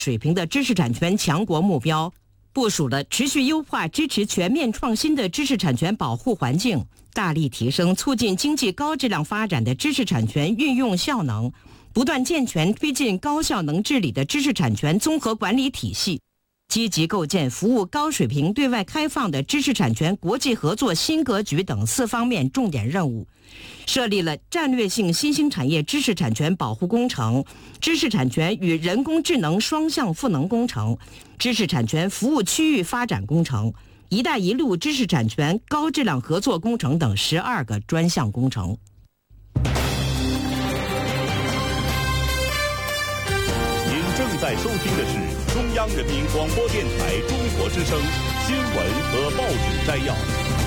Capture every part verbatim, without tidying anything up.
水平的知识产权强国目标，部署了持续优化支持全面创新的知识产权保护环境，大力提升促进经济高质量发展的知识产权运用效能，不断健全推进高效能治理的知识产权综合管理体系，积极构建服务高水平对外开放的知识产权国际合作新格局等四方面重点任务，设立了战略性新兴产业知识产权保护工程、知识产权与人工智能双向赋能工程、知识产权服务区域发展工程、一带一路知识产权高质量合作工程等十二个专项工程。 您正在收听的是中央人民广播电台中国之声新闻和报纸摘要。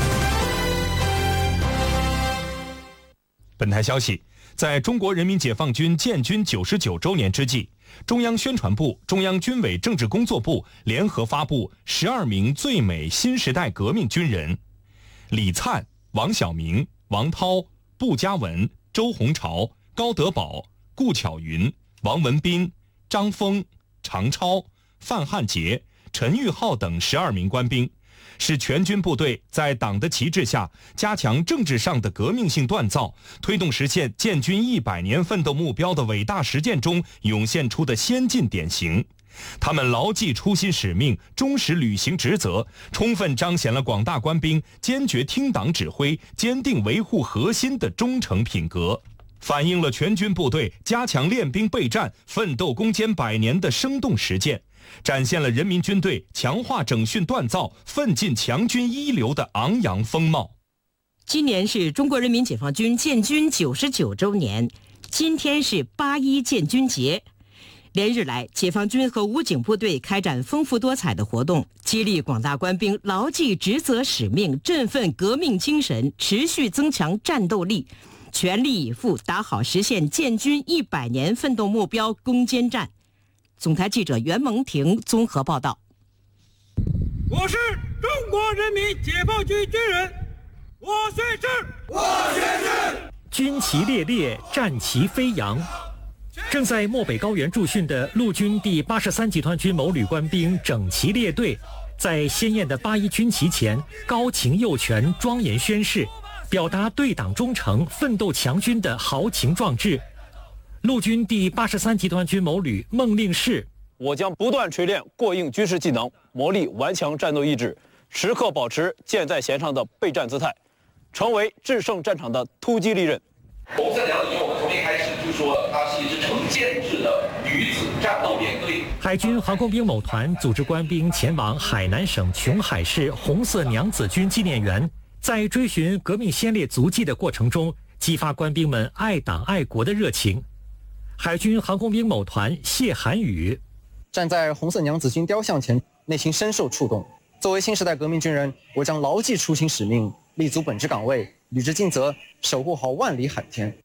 本台消息，在中国人民解放军建军九十九周年之际，中央宣传部、中央军委政治工作部联合发布十二名最美新时代革命军人：李灿、王晓明、王涛、步佳文、周鸿潮、高德宝、顾巧云、王文斌、张峰、常超、范汉杰、陈玉浩等十二名官兵，是全军部队在党的旗帜下加强政治上的革命性锻造，推动实现建军一百年奋斗目标的伟大实践中涌现出的先进典型。他们牢记初心使命，忠实履行职责，充分彰显了广大官兵坚决听党指挥、坚定维护核心的忠诚品格，反映了全军部队加强练兵备战、奋斗攻坚百年的生动实践，展现了人民军队强化整训锻造、奋进强军一流的昂扬风貌。 今年是中国人民解放军建军九十九周年，今天是八一建军节。连日来，解放军和武警部队开展丰富多彩的活动，激励广大官兵牢记职责使命，振奋革命精神，持续增强战斗力，全力以赴打好实现建军一百年奋斗目标攻坚战。总台记者袁蒙婷综合报道。 我是中国人民解放军军人，我宣誓，我宣誓。 军旗猎猎，战旗飞扬。正在漠北高原驻训的陆军第八十三集团军某旅官兵整齐列队，在鲜艳的八一军旗前高擎右拳，庄严宣誓，表达对党忠诚、奋斗强军的豪情壮志。陆军第八十三集团军某旅孟令士： 我将不断锤炼过硬军事技能，磨砺顽强战斗意志，时刻保持箭在弦上的备战姿态，成为制胜战场的突击利刃。 我们在聊的时候，我们从一开始就说它是一支成建制的女子战斗连队。 海军航空兵某团组织官兵前往海南省琼海市红色娘子军纪念园，在追寻革命先烈足迹的过程中，激发官兵们爱党爱国的热情。海军航空兵某团谢涵宇： 站在红色娘子军雕像前，内心深受触动。作为新时代革命军人，我将牢记初心使命，立足本职岗位，履职尽责，守护好万里海天。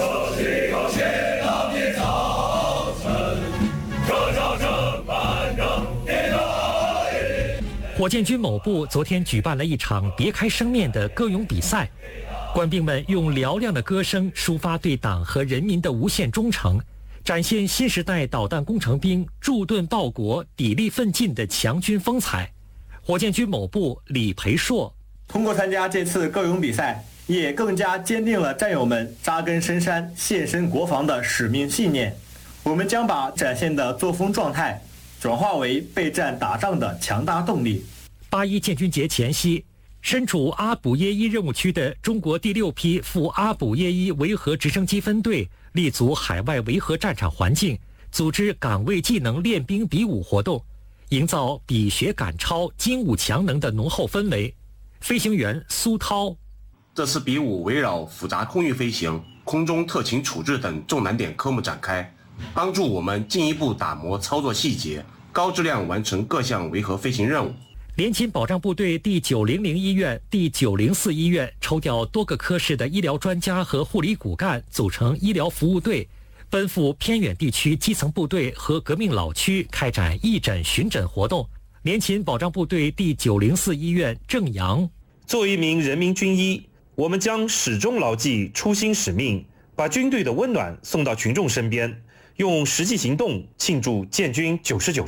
火箭军某部昨天举办了一场别开生面的歌咏比赛，官兵们用嘹亮的歌声抒发对党和人民的无限忠诚，展现新时代导弹工程兵驻盾报国、砥砺奋进的强军风采。火箭军某部李培硕： 通过参加这次歌咏比赛，也更加坚定了战友们扎根深山、献身国防的使命信念。我们将把展现的作风状态转化为备战打仗的强大动力。 八一建军节前夕，身处阿卜耶伊任务区的中国第六批赴阿卜耶伊维和直升机分队立足海外维和战场环境，组织岗位技能练兵比武活动，营造比学赶超、精武强能的浓厚氛围。飞行员苏涛： 这次比武围绕复杂空域飞行、空中特勤处置等重难点科目展开，帮助我们进一步打磨操作细节，高质量完成各项维和飞行任务。 联勤保障部队第九零零医院、第九零四医院抽调多个科室的医疗专家和护理骨干，组成医疗服务队，奔赴偏远地区基层部队和革命老区开展义诊巡诊活动。联勤保障部队第九零四医院郑阳： 作为一名人民军医，我们将始终牢记初心使命，把军队的温暖送到群众身边，用实际行动庆祝建军九十九